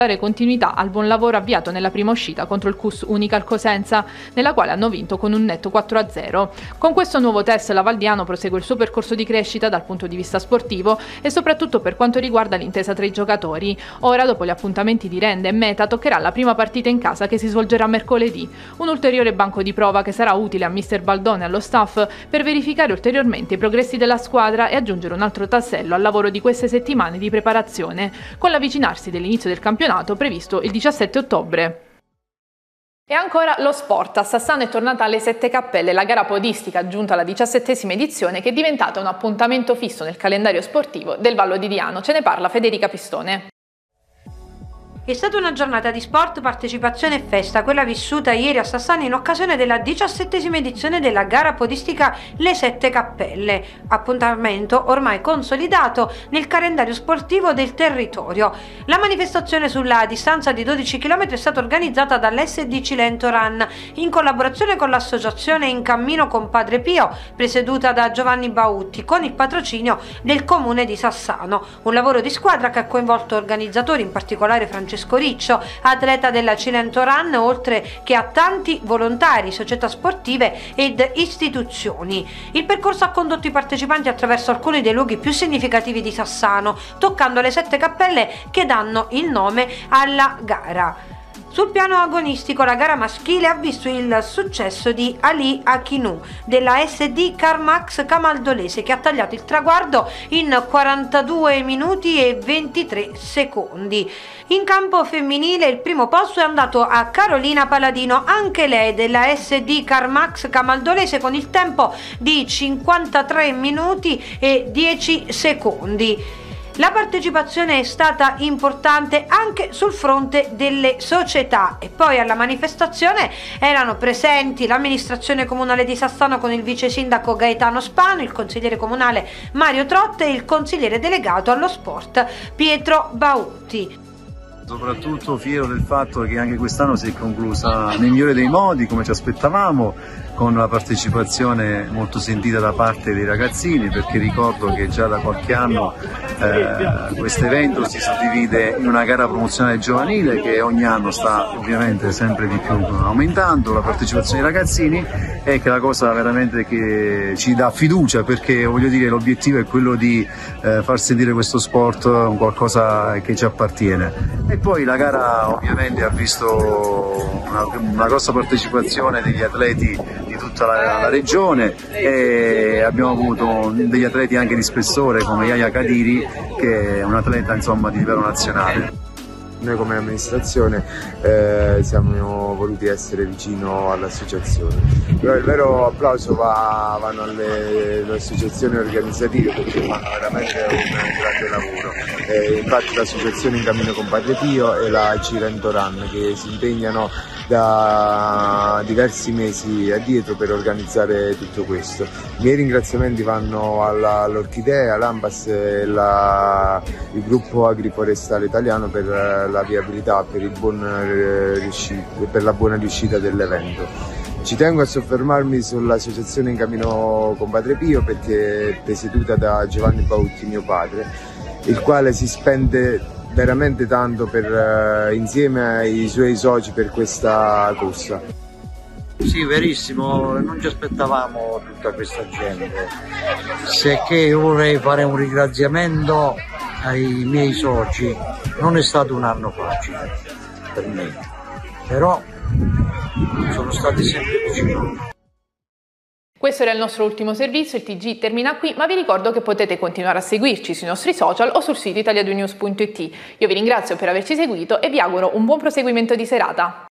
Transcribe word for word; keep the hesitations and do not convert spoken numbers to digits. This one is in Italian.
dare continuità al buon lavoro avviato nella prima uscita contro il C U S Unical Cosenza, nella quale hanno vinto con un netto quattro a zero. Con questo nuovo test la Valdiano prosegue il suo percorso di crescita dal punto di vista sportivo e soprattutto per quanto riguarda l'intesa tra i giocatori. Ora, dopo gli appuntamenti di Rende e Meta, toccherà la prima partita in casa che si svolgerà mercoledì, un ulteriore banco di prova che sarà utile a mister Baldone e allo staff per verificare ulteriormente i progressi della squadra e aggiungere un altro tassello al lavoro di queste settimane di preparazione, con l'avvicinarsi dell'inizio del campionato previsto il diciassette ottobre. E ancora lo sport. A Sassano è tornata alle Sette Cappelle, la gara podistica giunta alla diciassettesima edizione che è diventata un appuntamento fisso nel calendario sportivo del Vallo di Diano. Ce ne parla Federica Pistone. È stata una giornata di sport, partecipazione e festa, quella vissuta ieri a Sassano in occasione della diciassettesima edizione della gara podistica Le Sette Cappelle, appuntamento ormai consolidato nel calendario sportivo del territorio. La manifestazione sulla distanza di dodici chilometri è stata organizzata dall'S D Cilento Run in collaborazione con l'associazione In Cammino con Padre Pio, presieduta da Giovanni Bautti, con il patrocinio del comune di Sassano. Un lavoro di squadra che ha coinvolto organizzatori, in particolare Francesco Riccio, atleta della Cilento Run, oltre che a tanti volontari, società sportive ed istituzioni. Il percorso ha condotto i partecipanti attraverso alcuni dei luoghi più significativi di Sassano, toccando le sette cappelle che danno il nome alla gara. Sul piano agonistico la gara maschile ha visto il successo di Ali Akinu della S D Carmax Camaldolese, che ha tagliato il traguardo in quarantadue minuti e ventitré secondi. In campo femminile il primo posto è andato a Carolina Paladino, anche lei della S D Carmax Camaldolese, con il tempo di cinquantatré minuti e dieci secondi. La partecipazione è stata importante anche sul fronte delle società e poi alla manifestazione erano presenti l'amministrazione comunale di Sassano con il vice sindaco Gaetano Spano, il consigliere comunale Mario Trotte e il consigliere delegato allo sport Pietro Bautti. Soprattutto fiero del fatto che anche quest'anno si è conclusa nel migliore dei modi, come ci aspettavamo, con la partecipazione molto sentita da parte dei ragazzini, perché ricordo che già da qualche anno eh, questo evento si suddivide in una gara promozionale giovanile che ogni anno sta ovviamente sempre di più aumentando la partecipazione dei ragazzini, e che è la cosa veramente che ci dà fiducia, perché voglio dire l'obiettivo è quello di eh, far sentire questo sport un qualcosa che ci appartiene. E poi la gara ovviamente ha visto una, una grossa partecipazione degli atleti di tutta la, la regione, e abbiamo avuto degli atleti anche di spessore come Yaya Kadiri, che è un atleta insomma di livello nazionale. Noi come amministrazione eh, siamo voluti essere vicino all'associazione, però il vero applauso va, vanno alle, alle associazioni organizzative, perché fanno veramente un grande lavoro. Eh, infatti l'associazione In Cammino con Padre Pio e la Cilento Run, che si impegnano da diversi mesi addietro per organizzare tutto questo. I miei ringraziamenti vanno all'Orchidea, all'Ambas e la, il gruppo agriforestale italiano per la viabilità, per, il buon, per la buona riuscita dell'evento. Ci tengo a soffermarmi sull'associazione In Cammino con Padre Pio, perché è presieduta da Giovanni Bautti, mio padre, il quale si spende veramente tanto per, uh, insieme ai suoi soci per questa corsa. Sì, verissimo, non ci aspettavamo tutta questa gente, sicché io vorrei fare un ringraziamento ai miei soci. Non è stato un anno facile per me, però sono stati sempre vicini. Questo era il nostro ultimo servizio, il T G termina qui, ma vi ricordo che potete continuare a seguirci sui nostri social o sul sito italia due news punto it. Io vi ringrazio per averci seguito e vi auguro un buon proseguimento di serata.